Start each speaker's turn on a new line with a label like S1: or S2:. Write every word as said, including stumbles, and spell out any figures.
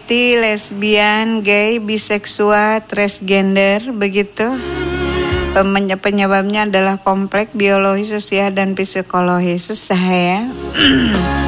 S1: berarti lesbian, gay, biseksual, transgender, begitu. Penyebabnya adalah kompleks biologi, sosial, dan psikologi. Susah ya.